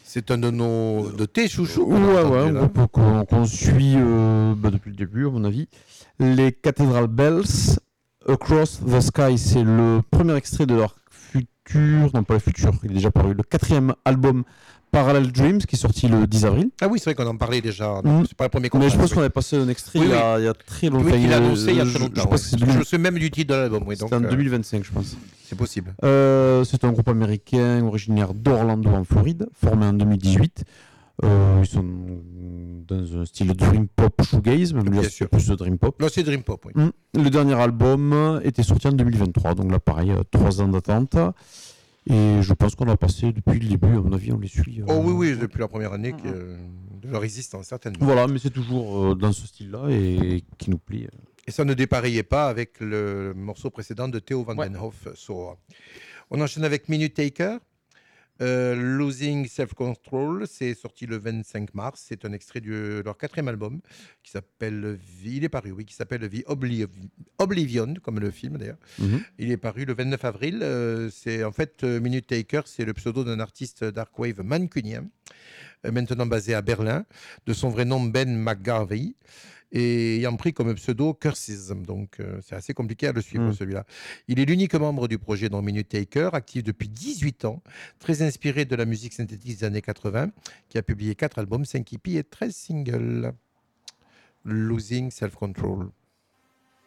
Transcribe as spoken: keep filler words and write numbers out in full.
C'est un de nos de tes chouchous. Ouais, ouais, un groupe qu'on, qu'on suit euh, bah, depuis le début, à mon avis. Les Cathedral Bells, Across the Sky, c'est le premier extrait de leur futur, non pas le futur, il est déjà paru, le quatrième album Parallel Dreams, qui est sorti le dix avril. Ah oui, c'est vrai qu'on en parlait déjà. Mmh. C'est pas le premier Mais contact, je pense oui. qu'on avait passé un extrait Oui, il, y oui. a, il y a très longtemps. Oui, il a euh, annoncé il y a je- très longtemps. Je, pense ouais. que c'est Je deux- me souviens même du titre de l'album. Oui, donc, c'était en euh, deux mille vingt-cinq, je pense. c'est possible. Euh, c'est un groupe américain originaire d'Orlando en Floride, formé en deux mille dix-huit. Euh, ils sont dans un style de dream pop shoegaze, même Bien là, c'est sûr. plus de dream pop. Non, c'est Dream Pop, oui. Mm. Le dernier album était sorti en deux mille vingt-trois, donc là pareil, euh, trois ans d'attente. Et je pense qu'on a passé depuis le début, à mon avis, on les suit. euh, Oh oui, oui, depuis la première année que, euh, de leur existence, certainement. Voilà, mais c'est toujours euh, dans ce style-là et qui nous plaît. Et ça ne dépareillait pas avec le morceau précédent de Theo Van Ouais. Den Hoff, Soar. On enchaîne avec Minute Taker. Euh, Losing Self-Control, c'est sorti le vingt-cinq mars. C'est un extrait de leur quatrième album qui s'appelle V- il est paru, oui, qui s'appelle The Obliv- Oblivion, comme le film d'ailleurs. Mhm. Il est paru le vingt-neuf avril. Euh, c'est en fait euh, Minute Taker, c'est le pseudo d'un artiste darkwave mancunien, euh, maintenant basé à Berlin, de son vrai nom Ben McGarvey, et ayant pris comme pseudo Curses. Donc euh, c'est assez compliqué à le suivre, Mm. celui-là. Il est l'unique membre du projet dans Minute Taker, actif depuis dix-huit ans, très inspiré de la musique synthétique des années quatre-vingts, qui a publié quatre albums, cinq E P et treize singles. Losing Self-Control.